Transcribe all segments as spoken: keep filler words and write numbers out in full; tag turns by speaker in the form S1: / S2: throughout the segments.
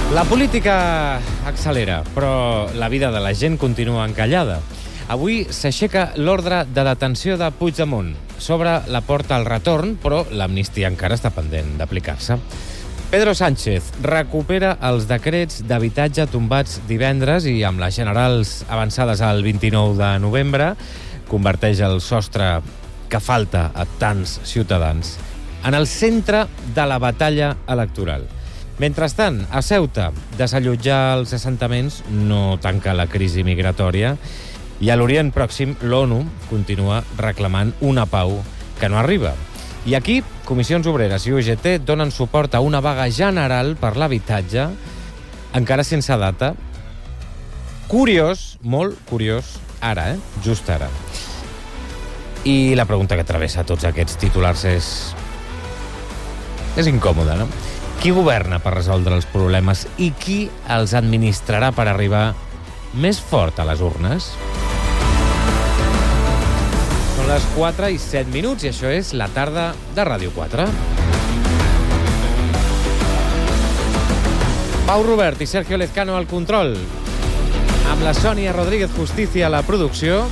S1: La política accelera, però la vida de la gent continua encallada. Avui s'aixeca l'ordre de detenció de Puigdemont. S'obre la porta al retorn, però l'amnistia encara està pendent d'aplicar-se. Pedro Sánchez recupera els decrets d'habitatge tombats divendres i amb les generals avançades al vint-i-nou de novembre converteix el sostre que falta a tants ciutadans en el centre de la batalla electoral. Mentrestant, a Ceuta, desallotjar els assentaments no tanca la crisi migratòria i a l'Orient Pròxim l'ONU continua reclamant una pau que no arriba. I aquí, Comissions Obreres i U G T donen suport a una vaga general per l'habitatge, encara sense data. Curiós, molt curiós, ara, eh? Just ara. I la pregunta que travessa tots aquests titulars és... és incòmoda, no? Qui governa per resoldre els problemes i qui els administrarà per arribar més fort a les urnes? Són les quatre i set minuts i això és la tarda de Ràdio quatre. Pau Robert i Sergio Lezcano al control, amb la Sònia Rodríguez Justicia a la producció.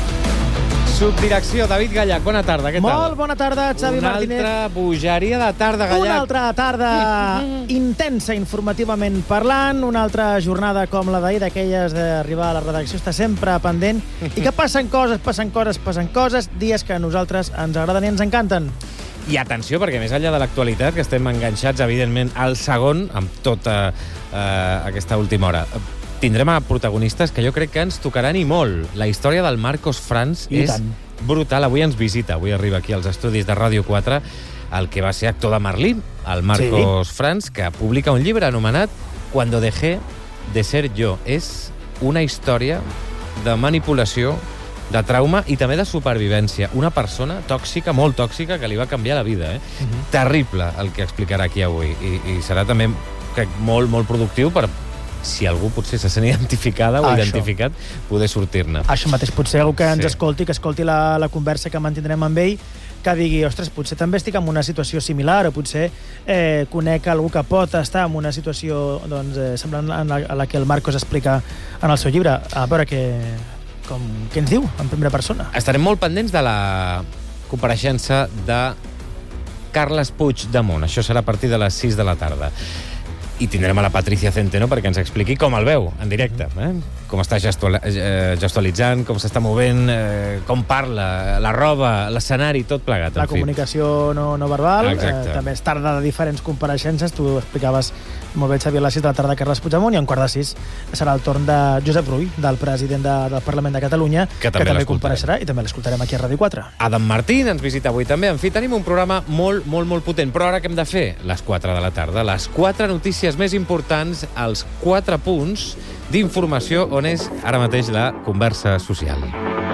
S1: Subdirecció, David Gallach, bona tarda, què tal?
S2: Molt bona tarda, Xavi
S1: Una
S2: Martínez.
S1: Una altra bogeria de tarda, Gallach.
S2: Una altra tarda intensa informativament parlant, una altra jornada com la d'ahir, d'aquelles d'arribar a la redacció, està sempre pendent, i que passen coses, passen coses, passen coses, dies que a nosaltres ens agraden i ens encanten.
S1: I atenció, perquè més enllà de l'actualitat, que estem enganxats, evidentment, al segon, amb tota eh, aquesta última hora, tindrem a protagonistes que jo crec que ens tocaran i molt. La història del Marcos Franz
S2: I
S1: és
S2: tant.
S1: brutal. Avui ens visita, avui arriba aquí als estudis de Ràdio quatre, el que va ser actor de Merlí, el Marcos sí. Franz, que publica un llibre anomenat Cuando dejé de ser yo. És una història de manipulació, de trauma i també de supervivència. Una persona tòxica, molt tòxica, que li va canviar la vida. Eh? Uh-huh. Terrible el que explicarà aquí avui. I, i serà també, crec, molt, molt productiu per si algú potser se sent identificada o
S2: Això.
S1: identificat, poder sortir-ne.
S2: Això mateix, potser algú que ens
S1: Sí.
S2: escolti, que escolti la, la conversa que mantindrem amb ell, que digui, ostres, potser també estic en una situació similar, o potser eh, conec algú que pot estar en una situació doncs, eh, semblant a la, a la que el Marcos explica en el seu llibre. A veure què, com, què ens diu en primera persona.
S1: Estarem molt pendents de la compareixença de Carles Puigdemont. Això serà a partir de les sis de la tarda. I tindrem a la Patricia Centeno perquè ens expliqui com el veu, en directe. Eh? Com està gestualitzant, com s'està movent, eh, com parla, la roba, l'escenari, tot plegat.
S2: La comunicació no, no verbal.
S1: Exacte.
S2: Eh, també és tarda de diferents compareixences. Tu explicaves molt bé, Xavier, a les sis de la tarda Carles Puigdemont, i a un quart de sis serà el torn de Josep Rull, del president de, del Parlament de Catalunya,
S1: que també,
S2: que també compareixerà, i també l'escoltarem aquí a Ràdio quatre.
S1: Adam Martín ens visita avui també. En fi, tenim un programa molt, molt, molt potent. Però ara què hem de fer? Les quatre de la tarda. Les quatre notícies més importants, els quatre punts d'informació on és ara mateix la conversa social.